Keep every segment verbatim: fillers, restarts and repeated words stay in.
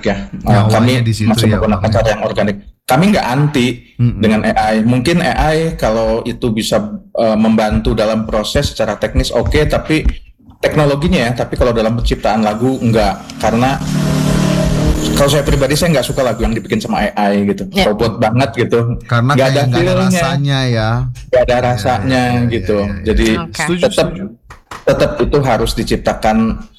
ya. Uh, Nyawanya kami di situ masih ya, menggunakan Bang, ya. cara yang organik. Kami nggak anti Mm-mm. dengan A I. Mungkin A I kalau itu bisa uh, membantu dalam proses secara teknis oke, tapi teknologinya ya. Tapi kalau dalam penciptaan lagu nggak, karena kalau saya pribadi saya nggak suka lagu yang dibikin sama A I gitu, Ya. robot banget gitu. Karena Nggak kayak ada nggak ada feel-nya, rasanya ya. nggak ada Iya, rasanya iya, iya, gitu. iya, iya. Jadi Oke. Setuju, tetap setuju. tetap itu harus diciptakan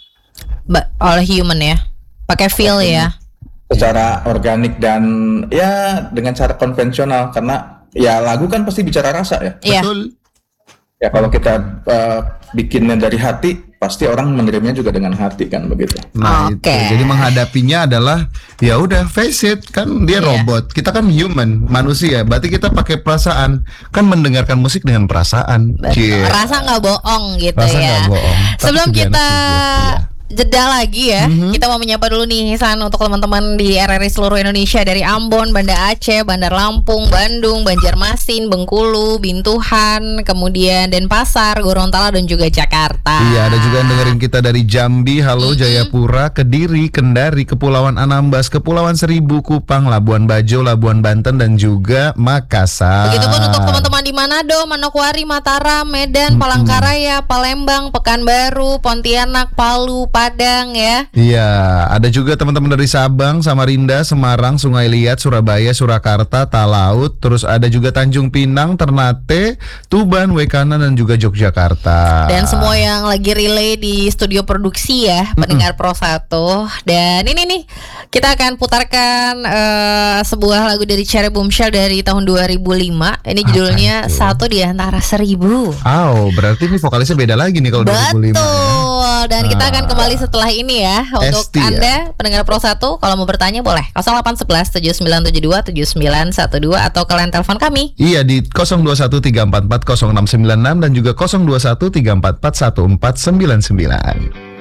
Ba- oleh human ya, pakai feel ya. secara organik dan ya dengan cara konvensional, karena ya lagu kan pasti bicara rasa ya. Iya. Betul. Ya kalau kita uh, bikinnya dari hati, pasti orang menerimanya juga dengan hati kan begitu. Nah Oke. itu, jadi menghadapinya adalah ya udah face it, kan dia Iya. robot, kita kan human, manusia. Berarti kita pakai perasaan, kan mendengarkan musik dengan perasaan. Betul. Cie. Rasa nggak bohong gitu Rasa ya. nggak bohong, tapi Sebelum juga kita enak juga, jeda lagi ya, Mhm. kita mau menyapa dulu nih San untuk teman-teman di R R I seluruh Indonesia, dari Ambon, Banda Aceh, Bandar Lampung, Bandung, Banjarmasin, Bengkulu, Bintuhan, kemudian Denpasar, Gorontalo dan juga Jakarta. Iya, ada juga yang dengerin kita dari Jambi, halo, Mm-mm. Jayapura, Kediri, Kendari, Kepulauan Anambas, Kepulauan Seribu, Kupang, Labuan Bajo, Labuan Banten dan juga Makassar. Begitupun untuk teman-teman di Manado, Manokwari, Mataram, Medan, Palangkaraya, Palembang, Pekanbaru, Pontianak, Palu, Padang ya. Iya, ada juga teman-teman dari Sabang, Samarinda, Semarang, Sungai Liat, Surabaya, Surakarta, Talaut, terus ada juga Tanjung Pinang, Ternate, Tuban, Wekana dan juga Yogyakarta. Dan semua yang lagi relay di studio produksi ya, pendengar Pro satu. Dan ini nih, kita akan putarkan eh, sebuah lagu dari Cherry Boomshell dari tahun dua ribu lima. Ini judulnya itu? Satu di Antara Seribu. Oh, berarti ini vokalisnya beda lagi nih kalau dua ribu lima. Betul. Dan kita akan kembali setelah ini ya. Untuk Esti ya. Anda pendengar Pro satu, kalau mau bertanya boleh nol delapan satu satu tujuh sembilan tujuh dua tujuh sembilan satu dua atau kalian telepon kami. Iya di nol dua satu tiga empat empat nol enam sembilan enam dan juga nol dua satu tiga empat empat satu empat sembilan sembilan.